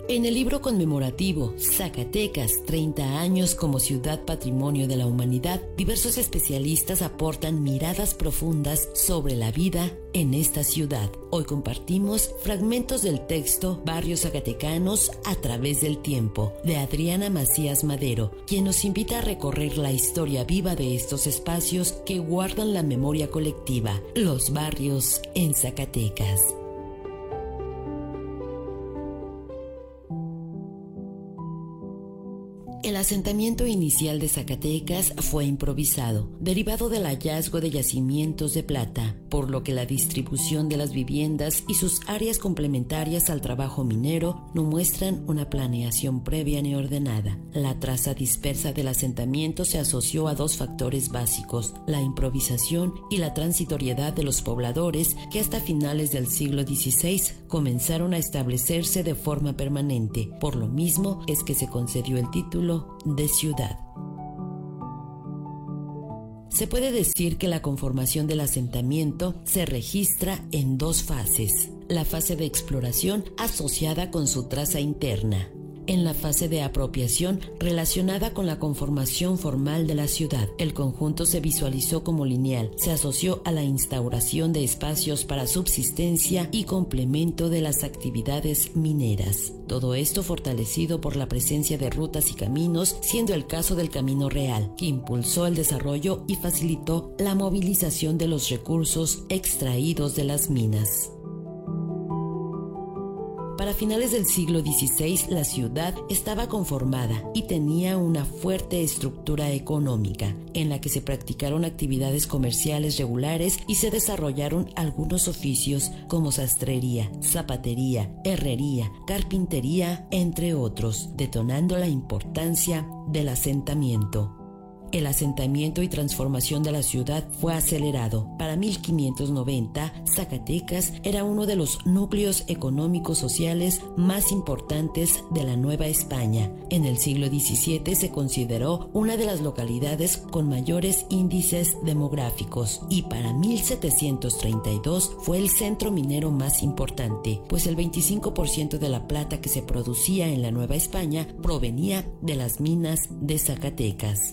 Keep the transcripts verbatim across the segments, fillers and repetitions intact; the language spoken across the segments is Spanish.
En el libro conmemorativo Zacatecas, treinta años como ciudad patrimonio de la humanidad, diversos especialistas aportan miradas profundas sobre la vida en esta ciudad. Hoy compartimos fragmentos del texto Barrios Zacatecanos a través del tiempo, de Adriana Macías Madero, quien nos invita a recorrer la historia viva de estos espacios que guardan la memoria colectiva, los barrios en Zacatecas. El asentamiento inicial de Zacatecas fue improvisado, derivado del hallazgo de yacimientos de plata, por lo que la distribución de las viviendas y sus áreas complementarias al trabajo minero no muestran una planeación previa ni ordenada. La traza dispersa del asentamiento se asoció a dos factores básicos: la improvisación y la transitoriedad de los pobladores que hasta finales del siglo dieciséis comenzaron a establecerse de forma permanente. Por lo mismo es que se concedió el título de ciudad. Se puede decir que la conformación del asentamiento se registra en dos fases: la fase de exploración asociada con su traza interna, en la fase de apropiación relacionada con la conformación formal de la ciudad. El conjunto se visualizó como lineal, se asoció a la instauración de espacios para subsistencia y complemento de las actividades mineras. Todo esto fortalecido por la presencia de rutas y caminos, siendo el caso del Camino Real, que impulsó el desarrollo y facilitó la movilización de los recursos extraídos de las minas. Para finales del siglo dieciséis, la ciudad estaba conformada y tenía una fuerte estructura económica, en la que se practicaron actividades comerciales regulares y se desarrollaron algunos oficios como sastrería, zapatería, herrería, carpintería, entre otros, detonando la importancia del asentamiento. El asentamiento y transformación de la ciudad fue acelerado. Para mil quinientos noventa, Zacatecas era uno de los núcleos económicos sociales más importantes de la Nueva España. En el siglo diecisiete se consideró una de las localidades con mayores índices demográficos y para mil setecientos treinta y dos fue el centro minero más importante, pues el veinticinco por ciento de la plata que se producía en la Nueva España provenía de las minas de Zacatecas.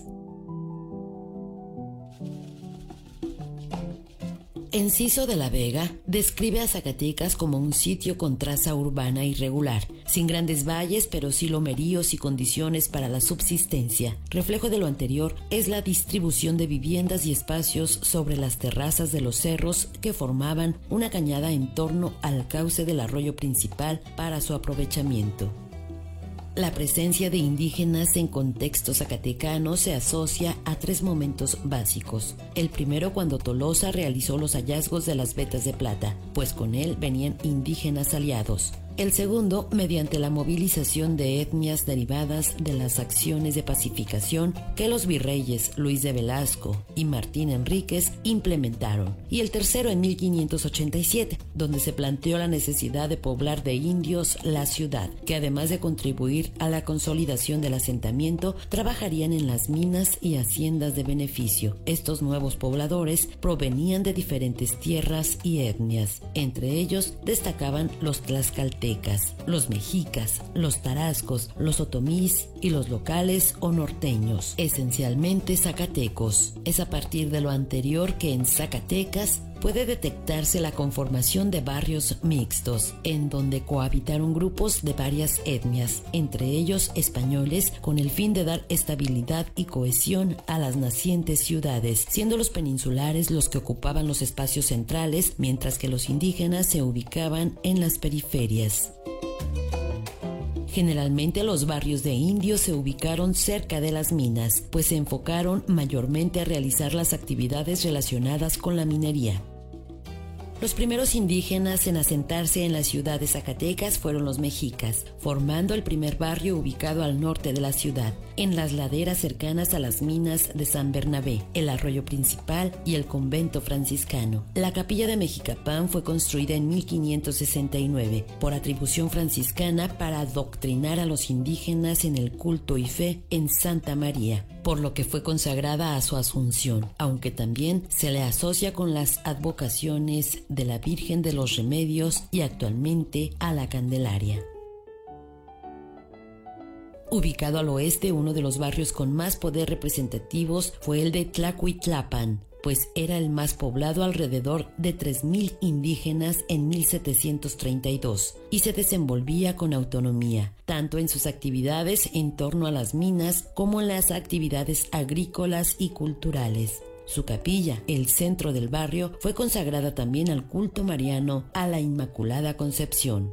Enciso de la Vega describe a Zacatecas como un sitio con traza urbana irregular, sin grandes valles, pero sí lomeríos y condiciones para la subsistencia. Reflejo de lo anterior es la distribución de viviendas y espacios sobre las terrazas de los cerros que formaban una cañada en torno al cauce del arroyo principal para su aprovechamiento. La presencia de indígenas en contexto zacatecano se asocia a tres momentos básicos. El primero, cuando Tolosa realizó los hallazgos de las vetas de plata, pues con él venían indígenas aliados. El segundo, mediante la movilización de etnias derivadas de las acciones de pacificación que los virreyes Luis de Velasco y Martín Enríquez implementaron. Y el tercero en mil quinientos ochenta y siete, donde se planteó la necesidad de poblar de indios la ciudad, que además de contribuir a la consolidación del asentamiento, trabajarían en las minas y haciendas de beneficio. Estos nuevos pobladores provenían de diferentes tierras y etnias. Entre ellos destacaban los tlaxcaltecas, los mexicas, los tarascos, los otomís y los locales o norteños, esencialmente zacatecos. Es a partir de lo anterior que en Zacatecas puede detectarse la conformación de barrios mixtos, en donde cohabitaron grupos de varias etnias, entre ellos españoles, con el fin de dar estabilidad y cohesión a las nacientes ciudades, siendo los peninsulares los que ocupaban los espacios centrales, mientras que los indígenas se ubicaban en las periferias. Generalmente los barrios de indios se ubicaron cerca de las minas, pues se enfocaron mayormente a realizar las actividades relacionadas con la minería. Los primeros indígenas en asentarse en la ciudad de Zacatecas fueron los mexicas, formando el primer barrio ubicado al norte de la ciudad, en las laderas cercanas a las minas de San Bernabé, el arroyo principal y el convento franciscano. La capilla de Mexicapán fue construida en mil quinientos sesenta y nueve por atribución franciscana para adoctrinar a los indígenas en el culto y fe en Santa María, por lo que fue consagrada a su asunción, aunque también se le asocia con las advocaciones de la Virgen de los Remedios y actualmente a la Candelaria. Ubicado al oeste, uno de los barrios con más poder representativos fue el de Tlacuitlapan, pues era el más poblado alrededor de tres mil indígenas en mil setecientos treinta y dos y se desenvolvía con autonomía, tanto en sus actividades en torno a las minas como en las actividades agrícolas y culturales. Su capilla, el centro del barrio, fue consagrada también al culto mariano a la Inmaculada Concepción.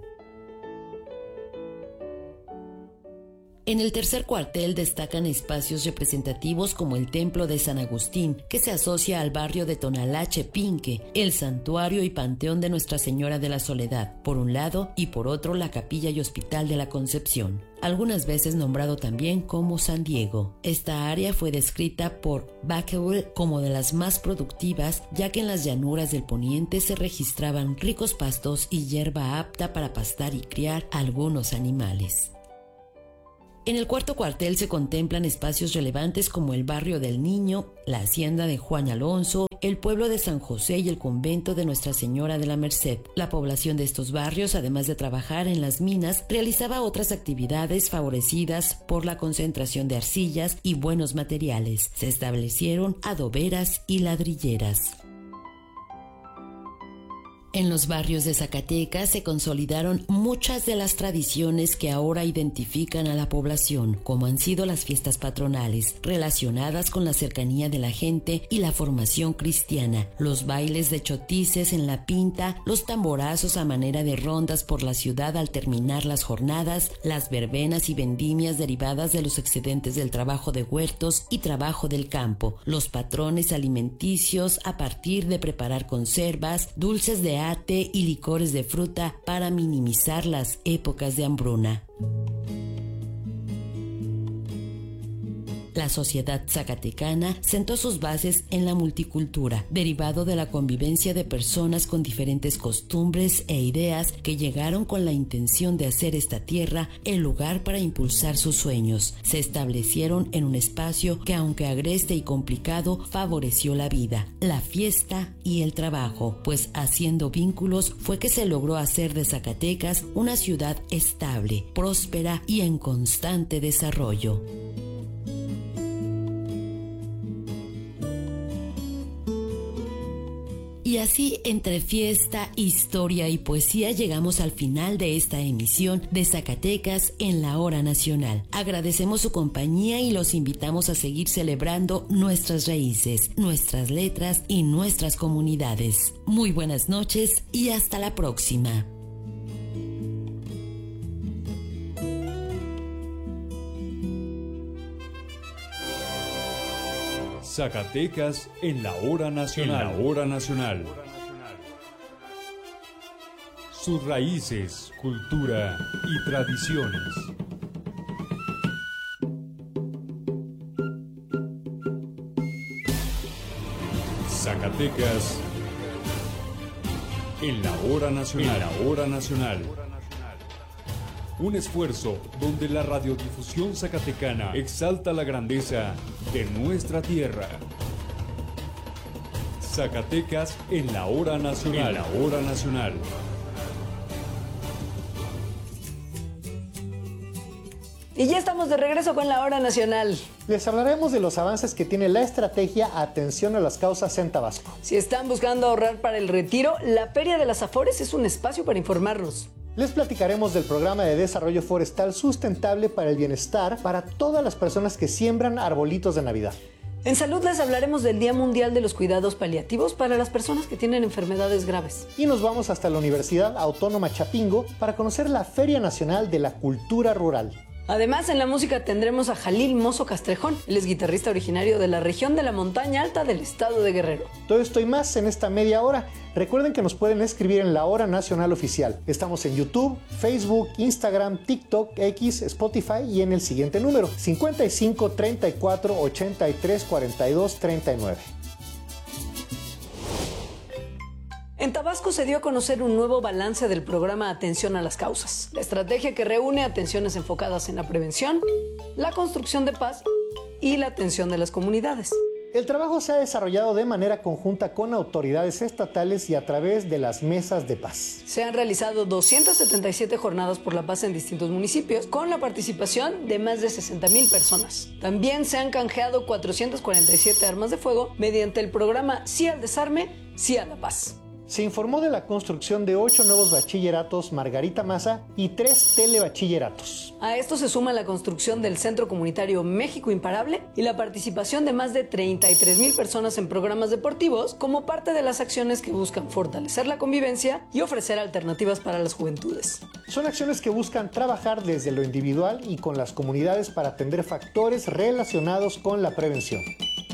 En el tercer cuartel destacan espacios representativos como el Templo de San Agustín, que se asocia al barrio de Tonalá Chepinque, el Santuario y Panteón de Nuestra Señora de la Soledad, por un lado, y por otro la Capilla y Hospital de la Concepción, algunas veces nombrado también como San Diego. Esta área fue descrita por Becquerel como de las más productivas, ya que en las llanuras del poniente se registraban ricos pastos y hierba apta para pastar y criar algunos animales. En el cuarto cuartel se contemplan espacios relevantes como el barrio del Niño, la hacienda de Juan Alonso, el pueblo de San José y el convento de Nuestra Señora de la Merced. La población de estos barrios, además de trabajar en las minas, realizaba otras actividades favorecidas por la concentración de arcillas y buenos materiales. Se establecieron adoberas y ladrilleras. En los barrios de Zacatecas se consolidaron muchas de las tradiciones que ahora identifican a la población, como han sido las fiestas patronales, relacionadas con la cercanía de la gente y la formación cristiana, los bailes de chotices en la Pinta, los tamborazos a manera de rondas por la ciudad al terminar las jornadas, las verbenas y vendimias derivadas de los excedentes del trabajo de huertos y trabajo del campo, los patrones alimenticios a partir de preparar conservas, dulces de ate y licores de fruta para minimizar las épocas de hambruna. La sociedad zacatecana sentó sus bases en la multicultura, derivado de la convivencia de personas con diferentes costumbres e ideas que llegaron con la intención de hacer esta tierra el lugar para impulsar sus sueños. Se establecieron en un espacio que, aunque agreste y complicado, favoreció la vida, la fiesta y el trabajo, pues haciendo vínculos fue que se logró hacer de Zacatecas una ciudad estable, próspera y en constante desarrollo. Y así, entre fiesta, historia y poesía, llegamos al final de esta emisión de Zacatecas en la Hora Nacional. Agradecemos su compañía y los invitamos a seguir celebrando nuestras raíces, nuestras letras y nuestras comunidades. Muy buenas noches y hasta la próxima. Zacatecas en la Hora Nacional. En la Hora Nacional. Sus raíces, cultura y tradiciones. Zacatecas en la Hora Nacional. En la Hora Nacional. Un esfuerzo donde la radiodifusión zacatecana exalta la grandeza de nuestra tierra. Zacatecas en la Hora Nacional. En la Hora Nacional. Y ya estamos de regreso con la Hora Nacional. Les hablaremos de los avances que tiene la estrategia Atención a las Causas en Tabasco. Si están buscando ahorrar para el retiro, la Feria de las Afores es un espacio para informarlos. Les platicaremos del programa de desarrollo forestal sustentable para el bienestar para todas las personas que siembran arbolitos de Navidad. En salud les hablaremos del Día Mundial de los Cuidados Paliativos para las personas que tienen enfermedades graves. Y nos vamos hasta la Universidad Autónoma Chapingo para conocer la Feria Nacional de la Cultura Rural. Además, en la música tendremos a Jalil Mozo Castrejón. Él es guitarrista originario de la región de la Montaña Alta del estado de Guerrero. Todo esto y más en esta media hora. Recuerden que nos pueden escribir en la Hora Nacional Oficial. Estamos en YouTube, Facebook, Instagram, TikTok, X, Spotify y en el siguiente número: cincuenta y cinco, treinta y cuatro, ochenta y tres, cuarenta y dos, treinta y nueve. En Tabasco se dio a conocer un nuevo balance del programa Atención a las Causas, la estrategia que reúne atenciones enfocadas en la prevención, la construcción de paz y la atención de las comunidades. El trabajo se ha desarrollado de manera conjunta con autoridades estatales y a través de las mesas de paz. Se han realizado doscientas setenta y siete jornadas por la paz en distintos municipios, con la participación de más de sesenta mil personas. También se han canjeado cuatrocientas cuarenta y siete armas de fuego mediante el programa Sí al Desarme, Sí a la Paz. Se informó de la construcción de ocho nuevos bachilleratos Margarita Maza y tres telebachilleratos. A esto se suma la construcción del Centro Comunitario México Imparable y la participación de más de treinta y tres mil personas en programas deportivos como parte de las acciones que buscan fortalecer la convivencia y ofrecer alternativas para las juventudes. Son acciones que buscan trabajar desde lo individual y con las comunidades para atender factores relacionados con la prevención.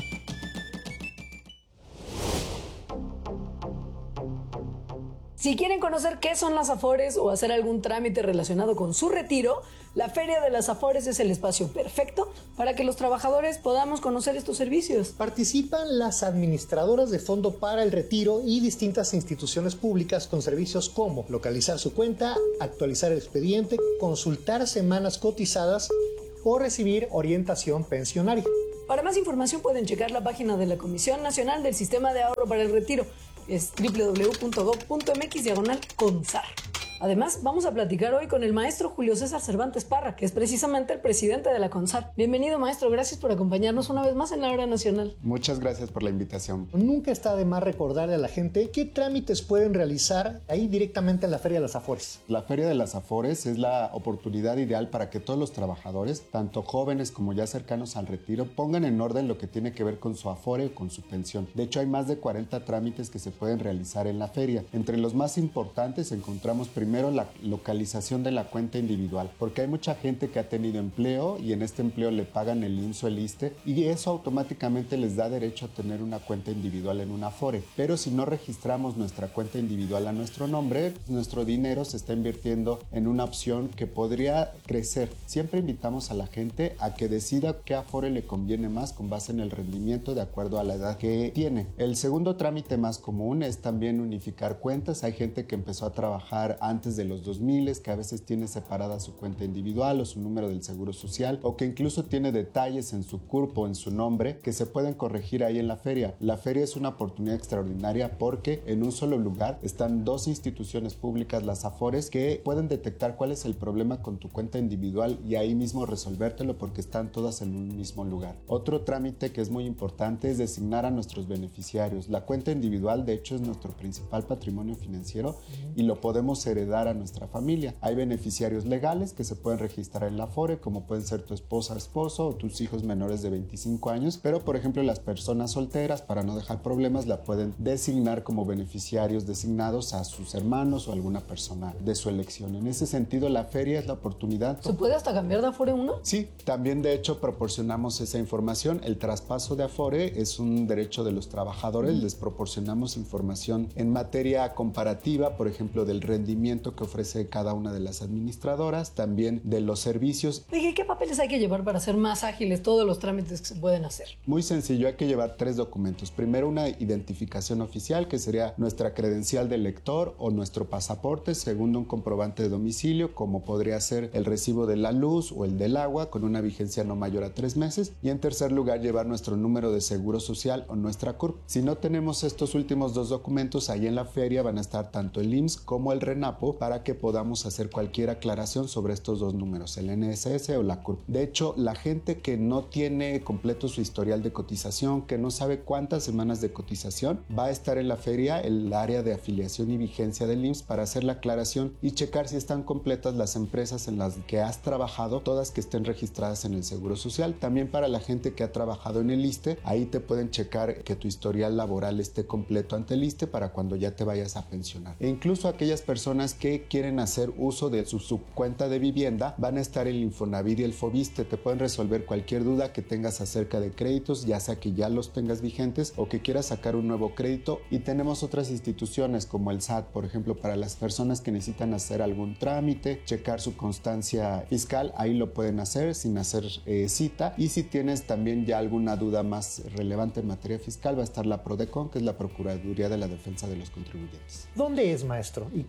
Si quieren conocer qué son las Afores o hacer algún trámite relacionado con su retiro, la Feria de las Afores es el espacio perfecto para que los trabajadores podamos conocer estos servicios. Participan las administradoras de fondo para el retiro y distintas instituciones públicas con servicios como localizar su cuenta, actualizar el expediente, consultar semanas cotizadas o recibir orientación pensionaria. Para más información pueden checar la página de la Comisión Nacional del Sistema de Ahorro para el Retiro. Es doble u doble u doble u punto gob punto m x diagonal CONSAR. Además, vamos a platicar hoy con el maestro Julio César Cervantes Parra, que es precisamente el presidente de la CONSAR. Bienvenido, maestro, gracias por acompañarnos una vez más en la Hora Nacional. Muchas gracias por la invitación. Nunca está de más recordarle a la gente qué trámites pueden realizar ahí directamente en la Feria de las Afores. La Feria de las Afores es la oportunidad ideal para que todos los trabajadores, tanto jóvenes como ya cercanos al retiro, pongan en orden lo que tiene que ver con su Afore o con su pensión. De hecho, hay más de cuarenta trámites que se pueden realizar en la feria. Entre los más importantes encontramos primero Primero, la localización de la cuenta individual, porque hay mucha gente que ha tenido empleo y en este empleo le pagan el I M S S o el ISSSTE y eso automáticamente les da derecho a tener una cuenta individual en una Afore. Pero si no registramos nuestra cuenta individual a nuestro nombre, nuestro dinero se está invirtiendo en una opción que podría crecer. Siempre invitamos a la gente a que decida qué Afore le conviene más con base en el rendimiento de acuerdo a la edad que tiene. El segundo trámite más común es también unificar cuentas. Hay gente que empezó a trabajar antes antes de los dos mil, que a veces tiene separada su cuenta individual o su número del seguro social, o que incluso tiene detalles en su C U R P o en su nombre que se pueden corregir ahí en la feria. La feria es una oportunidad extraordinaria porque en un solo lugar están dos instituciones públicas, las Afores, que pueden detectar cuál es el problema con tu cuenta individual y ahí mismo resolvértelo porque están todas en un mismo lugar. Otro trámite que es muy importante es designar a nuestros beneficiarios. La cuenta individual, de hecho, es nuestro principal patrimonio financiero y lo podemos heredar a nuestra familia. Hay beneficiarios legales que se pueden registrar en la Afore, como pueden ser tu esposa, esposo o tus hijos menores de veinticinco años, pero por ejemplo las personas solteras, para no dejar problemas, la pueden designar como beneficiarios designados a sus hermanos o alguna persona de su elección. En ese sentido, la feria es la oportunidad. ¿Se puede hasta cambiar de Afore uno? Sí, también de hecho proporcionamos esa información. El traspaso de Afore es un derecho de los trabajadores. Mm. Les proporcionamos información en materia comparativa, por ejemplo, del rendimiento que ofrece cada una de las administradoras, también de los servicios. Oye, ¿qué papeles hay que llevar para hacer más ágiles todos los trámites que se pueden hacer? Muy sencillo, hay que llevar tres documentos. Primero, una identificación oficial, que sería nuestra credencial de lector o nuestro pasaporte. Segundo, un comprobante de domicilio, como podría ser el recibo de la luz o el del agua, con una vigencia no mayor a tres meses. Y en tercer lugar, llevar nuestro número de seguro social o nuestra C U R P. Si no tenemos estos últimos dos documentos, ahí en la feria van a estar tanto el I M S S como el RENAPO para que podamos hacer cualquier aclaración sobre estos dos números, el N S S o la C U R P. De hecho, la gente que no tiene completo su historial de cotización, que no sabe cuántas semanas de cotización, va a estar en la feria el área de afiliación y vigencia del I M S S para hacer la aclaración y checar si están completas las empresas en las que has trabajado, todas que estén registradas en el Seguro Social. También para la gente que ha trabajado en el ISSSTE, ahí te pueden checar que tu historial laboral esté completo ante el ISSSTE para cuando ya te vayas a pensionar. E incluso aquellas personas que quieren hacer uso de su subcuenta de vivienda, van a estar el Infonavit y el Fobiste. Te pueden resolver cualquier duda que tengas acerca de créditos, ya sea que ya los tengas vigentes o que quieras sacar un nuevo crédito. Y tenemos otras instituciones como el S A T, por ejemplo, para las personas que necesitan hacer algún trámite, checar su constancia fiscal, ahí lo pueden hacer sin hacer eh, cita. Y si tienes también ya alguna duda más relevante en materia fiscal, va a estar la PRODECON, que es la Procuraduría de la Defensa de los Contribuyentes. ¿Dónde es, maestro? ¿Y qué día es?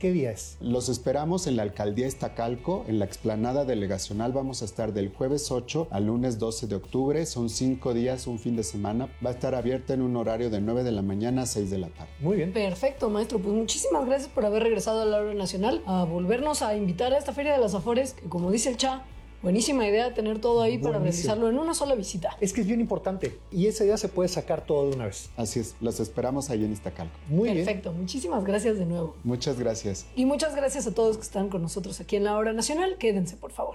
lugares. Los esperamos en la Alcaldía Iztacalco, en la explanada delegacional. Vamos a estar del jueves ocho al lunes doce de octubre. Son cinco días, un fin de semana. Va a estar abierta en un horario de nueve de la mañana a seis de la tarde. Muy bien. Perfecto, maestro. Pues muchísimas gracias por haber regresado a la hora nacional, a volvernos a invitar a esta Feria de las Afores, que como dice el Cha, buenísima idea tener todo ahí para Buenísimo. realizarlo en una sola visita. Es que es bien importante y ese día se puede sacar todo de una vez. Así es, los esperamos ahí en Iztacalco. Muy bien. Perfecto, muchísimas gracias de nuevo. Muchas gracias. Y muchas gracias a todos que están con nosotros aquí en la hora nacional. Quédense, por favor.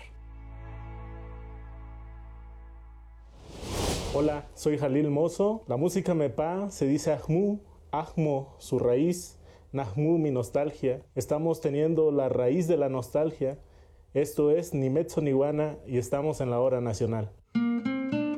Hola, soy Jalil Mozo. La música mepa se dice Ajmu, Ajmo, su raíz, Nahmu, mi nostalgia. Estamos teniendo la raíz de la nostalgia. Esto es Ni Metso ni Guana y estamos en la hora nacional.